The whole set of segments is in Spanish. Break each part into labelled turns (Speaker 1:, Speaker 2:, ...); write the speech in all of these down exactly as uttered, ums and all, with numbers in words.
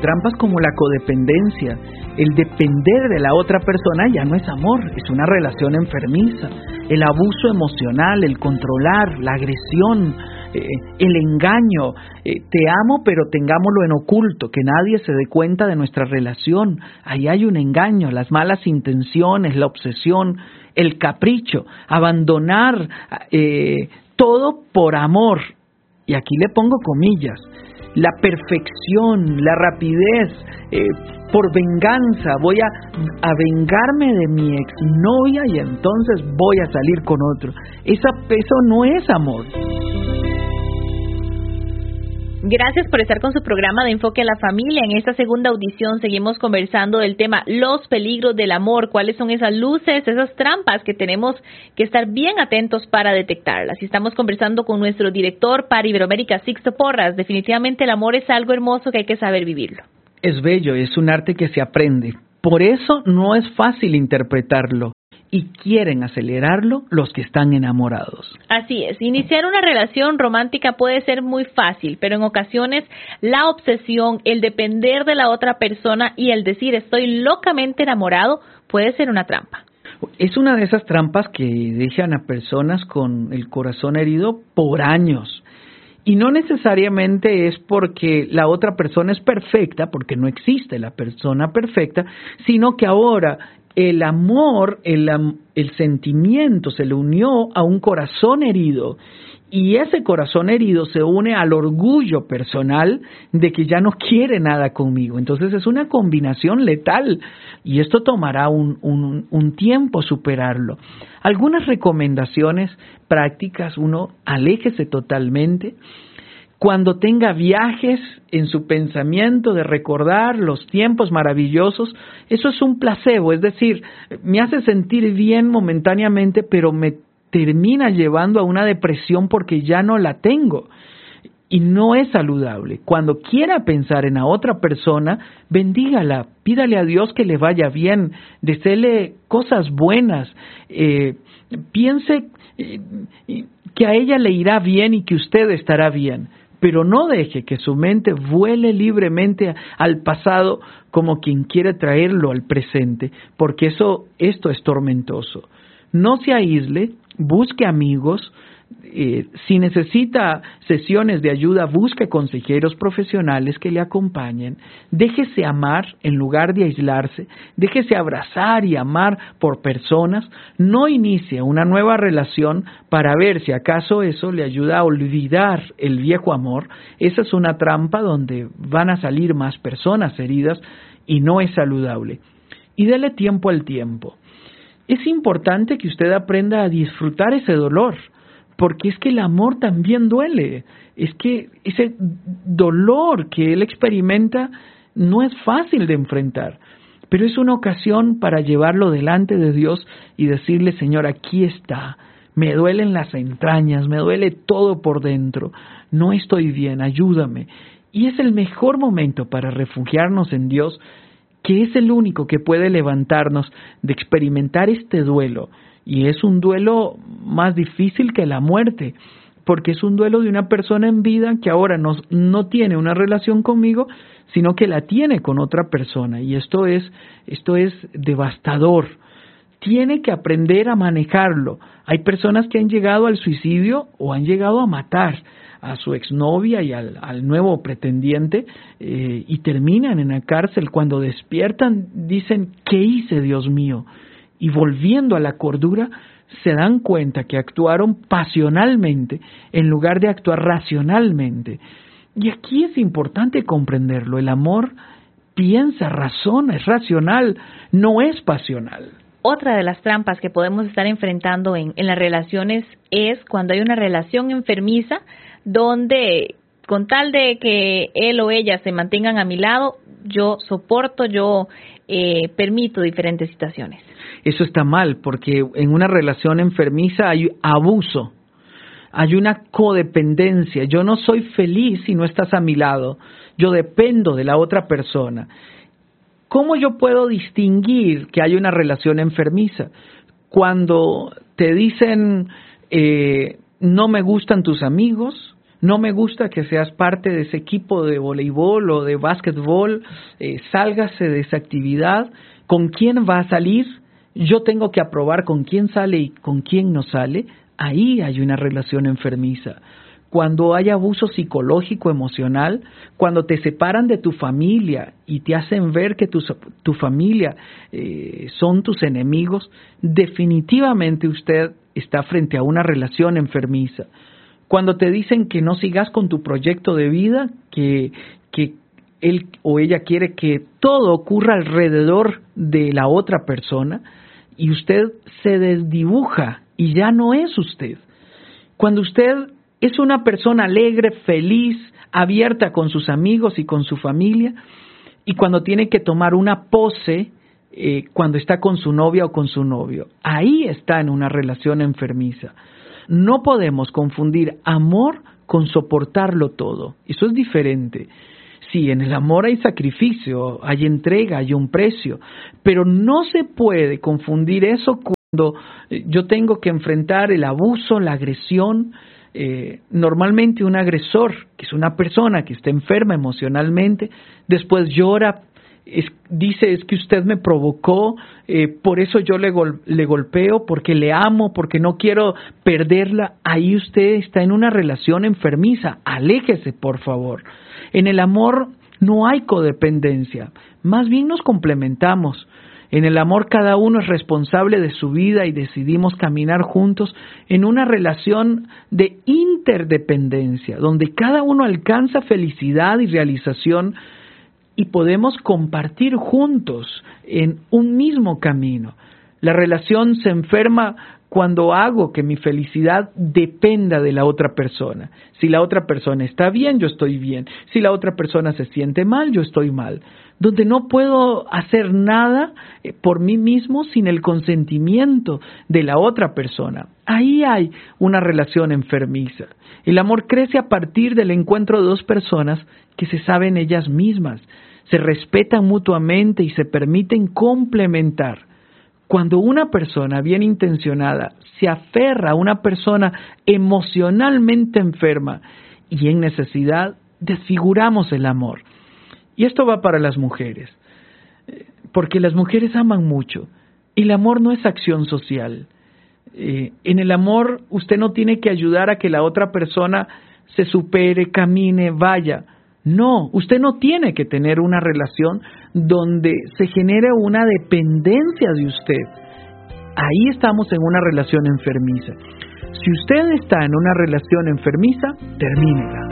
Speaker 1: trampas como la codependencia, el depender de la otra persona ya no es amor, es una relación enfermiza. El abuso emocional, el controlar, la agresión, eh, el engaño, eh, te amo pero tengámoslo en oculto, que nadie se dé cuenta de nuestra relación. Ahí hay un engaño, las malas intenciones, la obsesión, el capricho, abandonar eh, todo por amor. Y aquí le pongo comillas. La perfección, la rapidez, eh, por venganza, voy a, a vengarme de mi exnovia y entonces voy a salir con otro. Esa, eso no es amor.
Speaker 2: Gracias por estar con su programa de Enfoque a la Familia. En esta segunda audición seguimos conversando del tema los peligros del amor, cuáles son esas luces, esas trampas que tenemos que estar bien atentos para detectarlas. Y estamos conversando con nuestro director para Iberoamérica, Sixto Porras. Definitivamente el amor es algo hermoso que hay que saber vivirlo.
Speaker 1: Es bello, es un arte que se aprende. Por eso no es fácil interpretarlo. Y quieren acelerarlo los que están enamorados.
Speaker 2: Así es, iniciar una relación romántica puede ser muy fácil, pero en ocasiones la obsesión, el depender de la otra persona y el decir estoy locamente enamorado puede ser una trampa.
Speaker 1: Es una de esas trampas que dejan a personas con el corazón herido por años. Y no necesariamente es porque la otra persona es perfecta, porque no existe la persona perfecta, sino que ahora el amor, el, el sentimiento se le unió a un corazón herido y ese corazón herido se une al orgullo personal de que ya no quiere nada conmigo. Entonces es una combinación letal y esto tomará un, un, un tiempo superarlo. Algunas recomendaciones prácticas: uno, aléjese totalmente. Cuando tenga viajes en su pensamiento de recordar los tiempos maravillosos, eso es un placebo, es decir, me hace sentir bien momentáneamente, pero me termina llevando a una depresión porque ya no la tengo. Y no es saludable. Cuando quiera pensar en la otra persona, bendígala, pídale a Dios que le vaya bien, deséele cosas buenas, eh, piense eh, que a ella le irá bien y que usted estará bien. Pero no deje que su mente vuele libremente al pasado como quien quiere traerlo al presente, porque eso, esto es tormentoso. No se aísle, busque amigos. Eh, si necesita sesiones de ayuda, busque consejeros profesionales que le acompañen. Déjese amar en lugar de aislarse. Déjese abrazar y amar por personas. No inicie una nueva relación para ver si acaso eso le ayuda a olvidar el viejo amor. Esa es una trampa donde van a salir más personas heridas y no es saludable. Y dele tiempo al tiempo. Es importante que usted aprenda a disfrutar ese dolor, porque es que el amor también duele. Es que ese dolor que él experimenta no es fácil de enfrentar, pero es una ocasión para llevarlo delante de Dios y decirle: Señor, aquí está, me duelen las entrañas, me duele todo por dentro, no estoy bien, ayúdame. Y es el mejor momento para refugiarnos en Dios, que es el único que puede levantarnos de experimentar este duelo. Y es un duelo más difícil que la muerte, porque es un duelo de una persona en vida que ahora no, no tiene una relación conmigo, sino que la tiene con otra persona. Y esto es, esto es devastador. Tiene que aprender a manejarlo. Hay personas que han llegado al suicidio o han llegado a matar a su exnovia y al, al nuevo pretendiente eh, y terminan en la cárcel. Cuando despiertan dicen: ¿qué hice, Dios mío? Y volviendo a la cordura, se dan cuenta que actuaron pasionalmente en lugar de actuar racionalmente. Y aquí es importante comprenderlo. El amor piensa, razona, es racional, no es pasional.
Speaker 2: Otra de las trampas que podemos estar enfrentando en, en las relaciones es cuando hay una relación enfermiza donde, con tal de que él o ella se mantengan a mi lado, yo soporto, yo eh, permito diferentes situaciones.
Speaker 1: Eso está mal, porque en una relación enfermiza hay abuso, hay una codependencia. Yo no soy feliz si no estás a mi lado, yo dependo de la otra persona. ¿Cómo yo puedo distinguir que hay una relación enfermiza? Cuando te dicen, eh, no me gustan tus amigos, no me gusta que seas parte de ese equipo de voleibol o de básquetbol, eh, sálgase de esa actividad. ¿Con quién va a salir? Yo tengo que aprobar con quién sale y con quién no sale. Ahí hay una relación enfermiza. Cuando hay abuso psicológico, emocional, cuando te separan de tu familia y te hacen ver que tu, tu familia eh, son tus enemigos, definitivamente usted está frente a una relación enfermiza. Cuando te dicen que no sigas con tu proyecto de vida, que, que él o ella quiere que todo ocurra alrededor de la otra persona y usted se desdibuja y ya no es usted. Cuando usted es una persona alegre, feliz, abierta con sus amigos y con su familia, y cuando tiene que tomar una pose eh, cuando está con su novia o con su novio, ahí está en una relación enfermiza. No podemos confundir amor con soportarlo todo. Eso es diferente. Sí, en el amor hay sacrificio, hay entrega, hay un precio, pero no se puede confundir eso cuando yo tengo que enfrentar el abuso, la agresión. Eh, normalmente un agresor, que es una persona que está enferma emocionalmente, después llora, es, dice es que usted me provocó, eh, por eso yo le, gol, le golpeo, porque le amo, porque no quiero perderla. Ahí usted está en una relación enfermiza, aléjese por favor. En el amor no hay codependencia, más bien nos complementamos. En el amor cada uno es responsable de su vida y decidimos caminar juntos en una relación de interdependencia, donde cada uno alcanza felicidad y realización y podemos compartir juntos en un mismo camino. La relación se enferma cuando hago que mi felicidad dependa de la otra persona. Si la otra persona está bien, yo estoy bien. Si la otra persona se siente mal, yo estoy mal. Donde no puedo hacer nada por mí mismo sin el consentimiento de la otra persona. Ahí hay una relación enfermiza. El amor crece a partir del encuentro de dos personas que se saben ellas mismas, se respetan mutuamente y se permiten complementar. Cuando una persona bien intencionada se aferra a una persona emocionalmente enferma y en necesidad, desfiguramos el amor. Y esto va para las mujeres, porque las mujeres aman mucho y el amor no es acción social. Eh, en el amor usted no tiene que ayudar a que la otra persona se supere, camine, vaya. No, usted no tiene que tener una relación donde se genere una dependencia de usted. Ahí estamos en una relación enfermiza. Si usted está en una relación enfermiza, termínela.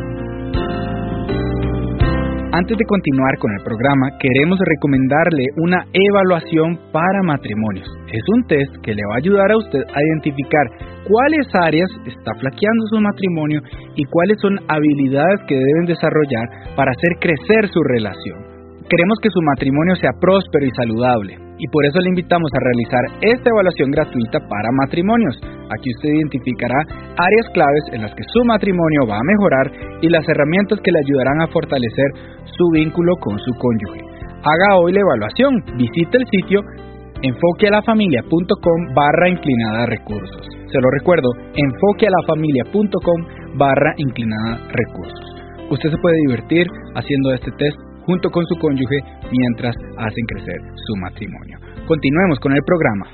Speaker 3: Antes de continuar con el programa, queremos recomendarle una evaluación para matrimonios. Es un test que le va a ayudar a usted a identificar cuáles áreas está flaqueando su matrimonio y cuáles son habilidades que deben desarrollar para hacer crecer su relación. Queremos que su matrimonio sea próspero y saludable, y por eso le invitamos a realizar esta evaluación gratuita para matrimonios. Aquí usted identificará áreas claves en las que su matrimonio va a mejorar y las herramientas que le ayudarán a fortalecer su vínculo con su cónyuge. Haga hoy la evaluación. Visite el sitio enfoquealafamilia.com barra inclinada recursos. Se lo recuerdo, enfoquealafamilia.com barra inclinada recursos. Usted se puede divertir haciendo este test junto con su cónyuge mientras hacen crecer su matrimonio. Continuemos con el programa.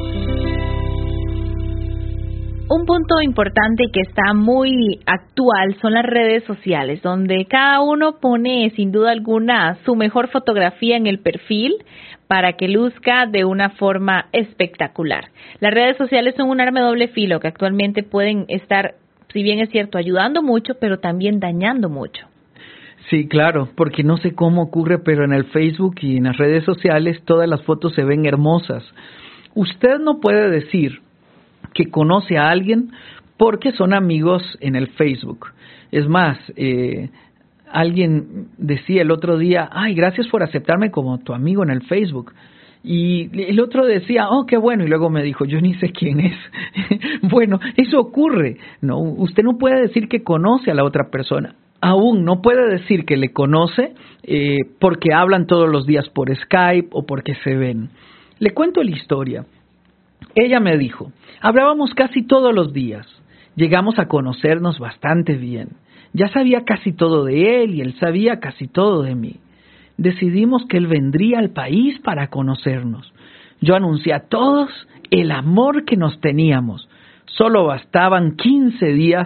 Speaker 2: Un punto importante que está muy actual son las redes sociales, donde cada uno pone sin duda alguna su mejor fotografía en el perfil para que luzca de una forma espectacular. Las redes sociales son un arma de doble filo que actualmente pueden estar, si bien es cierto, ayudando mucho, pero también dañando mucho.
Speaker 1: Sí, claro, porque no sé cómo ocurre, pero en el Facebook y en las redes sociales todas las fotos se ven hermosas. Usted no puede decir que conoce a alguien porque son amigos en el Facebook. Es más, eh, alguien decía el otro día, ay, gracias por aceptarme como tu amigo en el Facebook. Y el otro decía, oh, qué bueno, y luego me dijo, yo ni sé quién es. Bueno, eso ocurre, ¿no? Usted no puede decir que conoce a la otra persona. Aún no puede decir que le conoce eh, porque hablan todos los días por Skype o porque se ven. Le cuento la historia. Ella me dijo, hablábamos casi todos los días. Llegamos a conocernos bastante bien. Ya sabía casi todo de él y él sabía casi todo de mí. Decidimos que él vendría al país para conocernos. Yo anuncié a todos el amor que nos teníamos. Solo bastaban quince días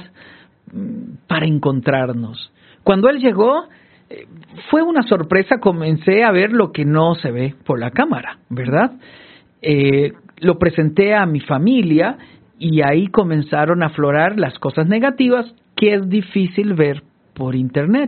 Speaker 1: para encontrarnos. Cuando él llegó, fue una sorpresa. Comencé a ver lo que no se ve por la cámara, ¿verdad? Eh, lo presenté a mi familia y ahí comenzaron a aflorar las cosas negativas que es difícil ver por internet.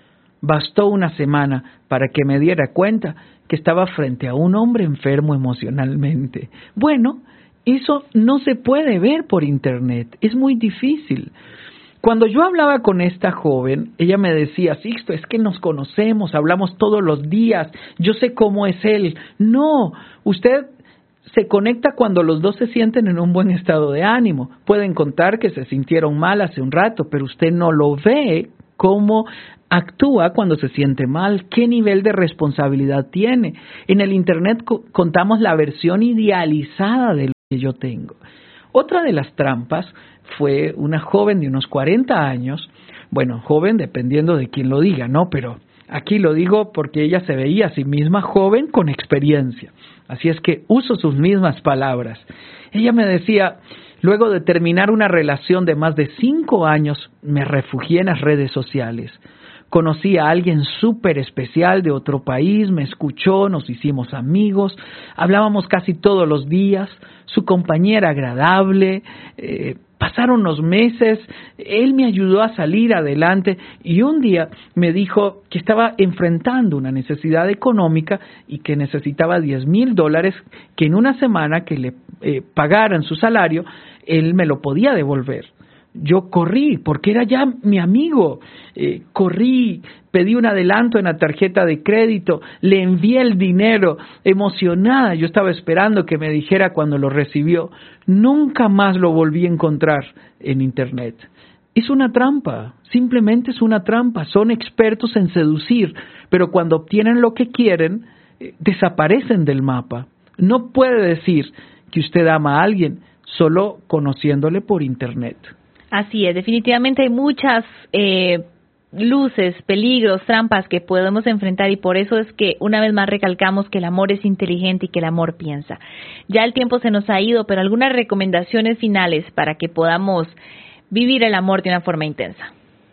Speaker 1: Bastó una semana para que me diera cuenta que estaba frente a un hombre enfermo emocionalmente. Bueno, eso no se puede ver por internet, es muy difícil. Cuando yo hablaba con esta joven, ella me decía, Sixto, es que nos conocemos, hablamos todos los días, yo sé cómo es él. No, usted se conecta cuando los dos se sienten en un buen estado de ánimo. Pueden contar que se sintieron mal hace un rato, pero usted no lo ve cómo actúa cuando se siente mal, qué nivel de responsabilidad tiene. En el internet co- contamos la versión idealizada de lo que yo tengo. Otra de las trampas fue una joven de unos cuarenta años, bueno, joven dependiendo de quién lo diga, ¿no? Pero aquí lo digo porque ella se veía a sí misma joven con experiencia. Así es que uso sus mismas palabras. Ella me decía, luego de terminar una relación de más de cinco años, me refugié en las redes sociales. Conocí a alguien súper especial de otro país, me escuchó, nos hicimos amigos, hablábamos casi todos los días, su compañera agradable, eh, pasaron los meses, él me ayudó a salir adelante y un día me dijo que estaba enfrentando una necesidad económica y que necesitaba diez mil dólares, que en una semana que le eh, pagaran su salario, él me lo podía devolver. Yo corrí, porque era ya mi amigo, eh, corrí, pedí un adelanto en la tarjeta de crédito, le envié el dinero, emocionada, yo estaba esperando que me dijera cuando lo recibió. Nunca más lo volví a encontrar en internet. Es una trampa, simplemente es una trampa, son expertos en seducir, pero cuando obtienen lo que quieren, eh, desaparecen del mapa. No puede decir que usted ama a alguien solo conociéndole por internet.
Speaker 2: Así es, definitivamente hay muchas eh, luces, peligros, trampas que podemos enfrentar y por eso es que una vez más recalcamos que el amor es inteligente y que el amor piensa. Ya el tiempo se nos ha ido, pero algunas recomendaciones finales para que podamos vivir el amor de una forma intensa.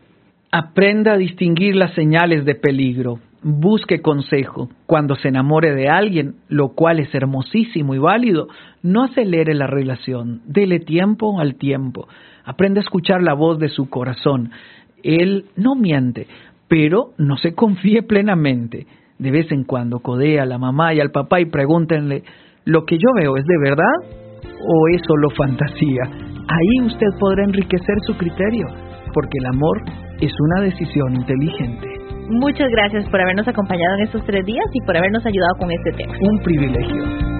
Speaker 1: Aprenda a distinguir las señales de peligro. Busque consejo. Cuando se enamore de alguien, lo cual es hermosísimo y válido, no acelere la relación. Dele tiempo al tiempo. Aprenda a escuchar la voz de su corazón. Él no miente, pero no se confíe plenamente. De vez en cuando codea a la mamá y al papá y pregúntenle, ¿lo que yo veo es de verdad o es solo fantasía? Ahí usted podrá enriquecer su criterio, porque el amor es una decisión inteligente.
Speaker 2: Muchas gracias por habernos acompañado en estos tres días y por habernos ayudado con este tema.
Speaker 1: Un privilegio.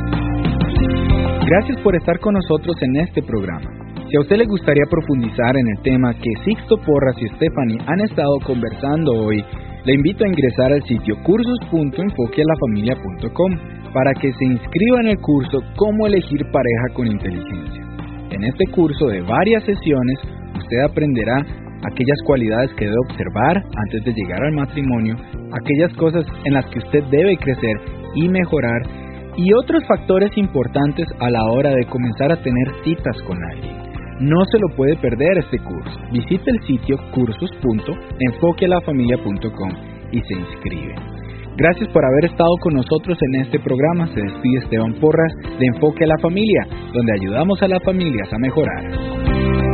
Speaker 3: Gracias por estar con nosotros en este programa. Si a usted le gustaría profundizar en el tema que Sixto Porras y Stephanie han estado conversando hoy, le invito a ingresar al sitio cursos punto enfoque a la familia punto com para que se inscriba en el curso Cómo elegir pareja con inteligencia. En este curso de varias sesiones, usted aprenderá aquellas cualidades que debe observar antes de llegar al matrimonio, aquellas cosas en las que usted debe crecer y mejorar, y otros factores importantes a la hora de comenzar a tener citas con alguien. No se lo puede perder este curso. Visite el sitio cursos punto enfoque a la familia punto com y se inscribe. Gracias por haber estado con nosotros en este programa. Se despide Esteban Porras de Enfoque a la Familia, donde ayudamos a las familias a mejorar.